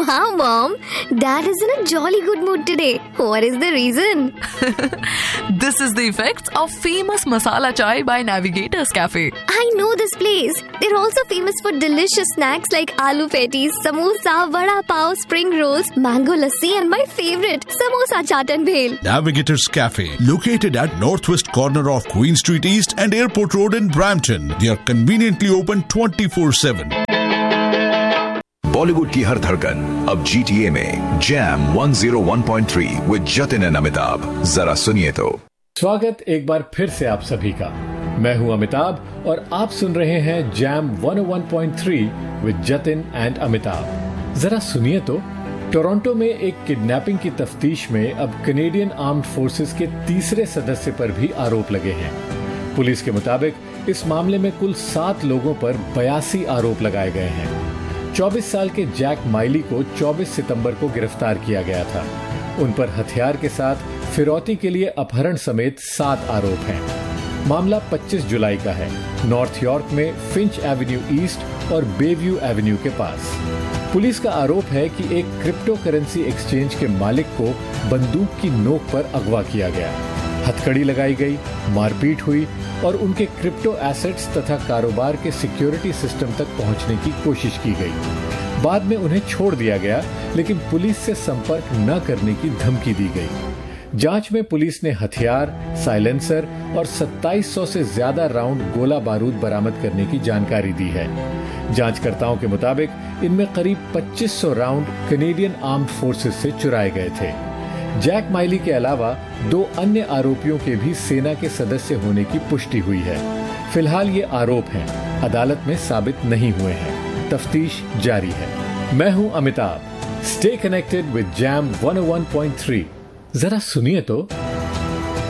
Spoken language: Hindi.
Wow, Mom. Dad is in a jolly good mood today. What is the reason? This is the effects of famous masala chai by Navigators Cafe. I know this place. They're also famous for delicious snacks like aloo patties, samosa, vada pav, spring rolls, mango lassi, and my favorite, samosa chaat and bhel. Navigators Cafe, located at northwest corner of Queen Street East and Airport Road in Brampton. They are conveniently open 24/7. Bollywood की हर धड़कन अब GTA में jam 101.3 with Jatin and Amitabh. जरा सुनिए तो। स्वागत एक बार फिर से आप सभी का। मैं हूं अमिताभ और आप सुन रहे हैं jam 101.3 with Jatin and Amitabh. जरा सुनिए तो। टोरंटो में एक किडनैपिंग की तफ्तीश में अब कनेडियन आर्म्ड फोर्सेस के तीसरे सदस्य पर भी आरोप लगे हैं। पुलिस के मुताबिक इस मामले में कुल 7 लोगों पर 82 आरोप लगाए गए हैं। 24 साल के जैक माइली को 24 सितंबर को गिरफ्तार किया गया था। उन पर हथियार के साथ फिरौती के लिए अपहरण समेत 7 आरोप हैं। मामला 25 जुलाई का है, नॉर्थ यॉर्क में फिंच एवेन्यू ईस्ट और बेव्यू एवेन्यू के पास। पुलिस का आरोप है कि एक क्रिप्टो करेंसी एक्सचेंज के मालिक को बंदूक की नोक पर अगवा किया गया। हथकड़ी लगाई गई, मारपीट हुई और उनके क्रिप्टो एसेट्स तथा कारोबार के सिक्योरिटी सिस्टम तक पहुंचने की कोशिश की गई। बाद में उन्हें छोड़ दिया गया, लेकिन पुलिस से संपर्क न करने की धमकी दी गई। जांच में पुलिस ने हथियार, साइलेंसर और 2700 से ज्यादा राउंड गोला बारूद बरामद करने की जानकारी दी है। जांचकर्ताओं के मुताबिक इनमें करीब 2500 राउंड कनेडियन आर्म्ड फोर्सेस से चुराए गए थे। जैक माइली के अलावा 2 अन्य आरोपियों के भी सेना के सदस्य होने की पुष्टि हुई है। फिलहाल ये आरोप हैं, अदालत में साबित नहीं हुए हैं। तफ्तीश जारी है। मैं हूं Amitabh. Stay connected with jam 101.3। जरा सुनिए तो।